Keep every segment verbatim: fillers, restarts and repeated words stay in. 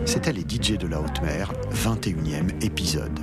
C'était les D J de la haute mer, vingt et unième épisode.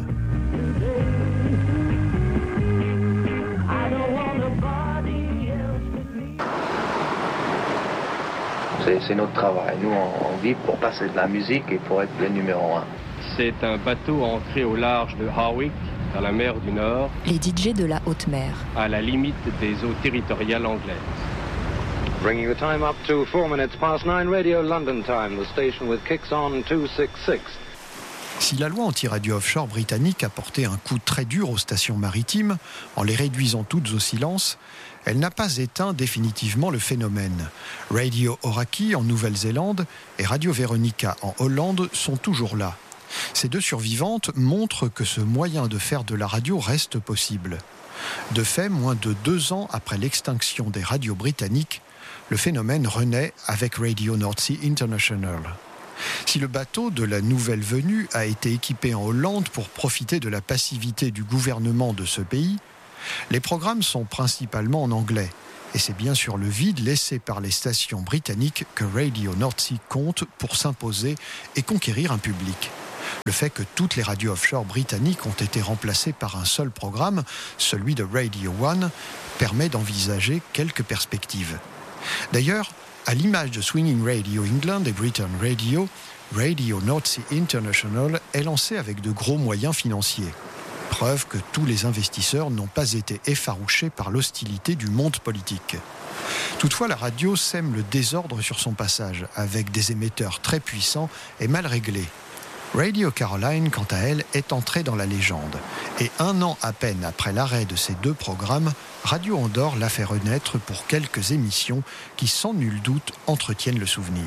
C'est, c'est notre travail. Nous, on, on vit pour passer de la musique et pour être le numéro un. C'est un bateau ancré au large de Harwich, dans la mer du Nord. Les D J de la haute mer. À la limite des eaux territoriales anglaises. Bringing the time up to four minutes past nine, Radio London time, the station with kicks on two sixty-six. Si la loi anti-radio offshore britannique a porté un coup très dur aux stations maritimes, en les réduisant toutes au silence, elle n'a pas éteint définitivement le phénomène. Radio Oraki en Nouvelle-Zélande et Radio Veronica en Hollande sont toujours là. Ces deux survivantes montrent que ce moyen de faire de la radio reste possible. De fait, moins de deux ans après l'extinction des radios britanniques, le phénomène renaît avec Radio North Sea International. Si le bateau de la nouvelle venue a été équipé en Hollande pour profiter de la passivité du gouvernement de ce pays, les programmes sont principalement en anglais. Et c'est bien sur le vide laissé par les stations britanniques que Radio North Sea compte pour s'imposer et conquérir un public. Le fait que toutes les radios offshore britanniques ont été remplacées par un seul programme, celui de Radio One, permet d'envisager quelques perspectives. D'ailleurs, à l'image de Swinging Radio England et Britain Radio, Radio North Sea International est lancé avec de gros moyens financiers. Preuve que tous les investisseurs n'ont pas été effarouchés par l'hostilité du monde politique. Toutefois, la radio sème le désordre sur son passage, avec des émetteurs très puissants et mal réglés. Radio Caroline, quant à elle, est entrée dans la légende. Et un an à peine après l'arrêt de ces deux programmes, Radio Andorre l'a fait renaître pour quelques émissions qui, sans nul doute, entretiennent le souvenir.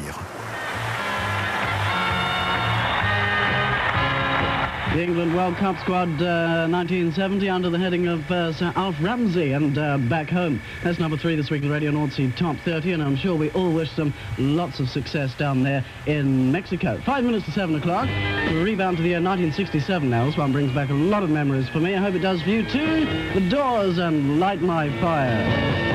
The England World Cup squad uh, nineteen seventy under the heading of uh, Sir Alf Ramsey and uh, back home. That's number three this week in Radio North Sea Top thirty, and I'm sure we all wish them lots of success down there in Mexico. Five minutes to seven o'clock. We'll rebound to the year nineteen sixty-seven now. This one brings back a lot of memories for me. I hope it does for you too. The Doors and Light My Fire.